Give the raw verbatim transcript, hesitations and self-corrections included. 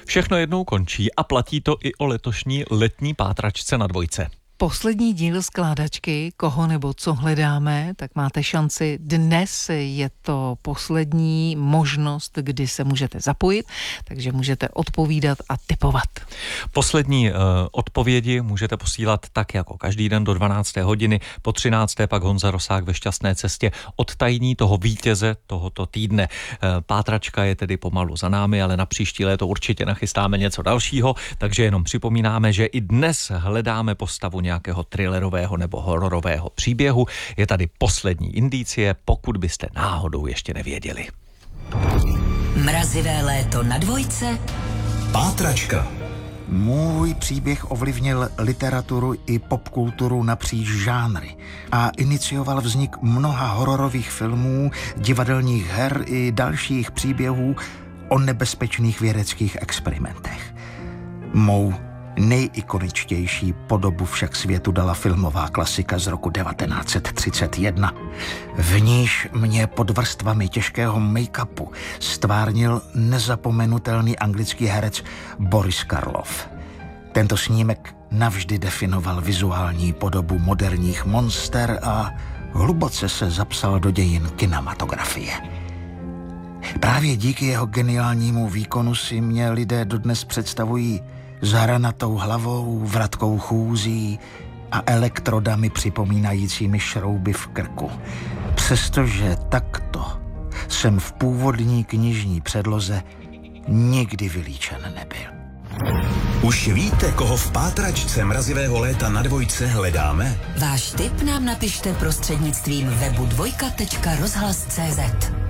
Všechno jednou končí a platí to i o letošní letní pátračce na Dvojce. Poslední díl skládačky Koho nebo co hledáme, tak máte šanci. Dnes je to poslední možnost, kdy se můžete zapojit, takže můžete odpovídat a tipovat. Poslední uh, odpovědi můžete posílat tak jako každý den do dvanácté hodiny, po třinácté pak Honza Rosák ve Šťastné cestě odtajní toho vítěze tohoto týdne. Uh, pátračka je tedy pomalu za námi, ale na příští léto určitě nachystáme něco dalšího, takže jenom připomínáme, že i dnes hledáme postavu nějakého thrillerového nebo hororového příběhu. Je tady poslední indicie, pokud byste náhodou ještě nevěděli. Mrazivé léto na Dvojce. Pátračka. Můj příběh ovlivnil literaturu i popkulturu napříč žánry a inicioval vznik mnoha hororových filmů, divadelních her i dalších příběhů o nebezpečných vědeckých experimentech. Mou nejikoničtější podobu však světu dala filmová klasika z roku devatenáct set třicet jedna. V níž mě pod vrstvami těžkého make-upu stvárnil nezapomenutelný anglický herec Boris Karloff. Tento snímek navždy definoval vizuální podobu moderních monster a hluboce se zapsal do dějin kinematografie. Právě díky jeho geniálnímu výkonu si mě lidé dodnes představují s hranatou hlavou, vratkou chůzí a elektrodami připomínajícími šrouby v krku. Přestože takto jsem v původní knižní předloze nikdy vylíčen nebyl. Už víte, koho v pátračce mrazivého léta na Dvojce hledáme? Váš tip nám napište prostřednictvím webu dvojka tečka rozhlas tečka cé zet.